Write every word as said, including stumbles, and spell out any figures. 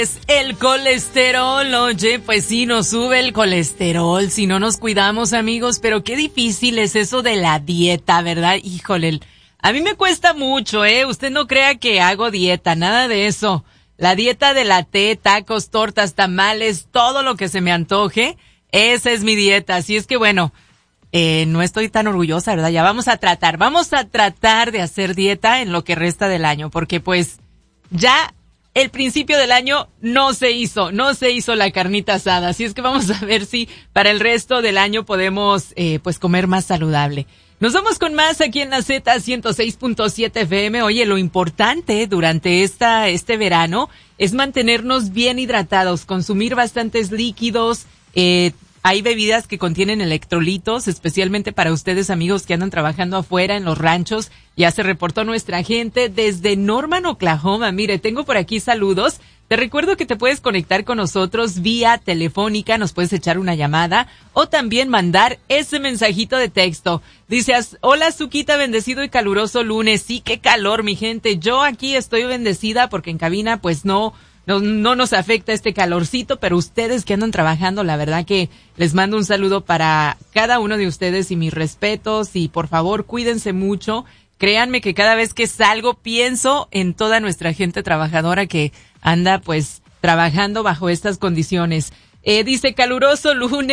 El colesterol, oye, pues sí, nos sube el colesterol si no nos cuidamos, amigos, pero qué difícil es eso de la dieta, ¿verdad? Híjole, a mí me cuesta mucho, ¿eh? Usted no crea que hago dieta, nada de eso. La dieta de la té, tacos, tortas, tamales, todo lo que se me antoje, esa es mi dieta. Así es que bueno, eh, no estoy tan orgullosa, ¿verdad? Ya vamos a tratar, vamos a tratar de hacer dieta en lo que resta del año, porque pues ya el principio del año no se hizo, no se hizo la carnita asada, así es que vamos a ver si para el resto del año podemos eh, pues comer más saludable. Nos vamos con más aquí en la Z ciento seis punto siete F M. Oye, lo importante durante esta este verano es mantenernos bien hidratados, consumir bastantes líquidos. Eh, hay bebidas que contienen electrolitos, especialmente para ustedes, amigos, que andan trabajando afuera en los ranchos. Ya se reportó nuestra gente desde Norman, Oklahoma. Mire, tengo por aquí saludos. Te recuerdo que te puedes conectar con nosotros vía telefónica, nos puedes echar una llamada o también mandar ese mensajito de texto. Dice, hola Zuquita, bendecido y caluroso lunes. Sí, qué calor, mi gente. Yo aquí estoy bendecida porque en cabina pues no... No, no nos afecta este calorcito, pero ustedes que andan trabajando, la verdad que les mando un saludo para cada uno de ustedes y mis respetos y por favor cuídense mucho. Créanme que cada vez que salgo pienso en toda nuestra gente trabajadora que anda pues trabajando bajo estas condiciones. Eh, dice caluroso lunes.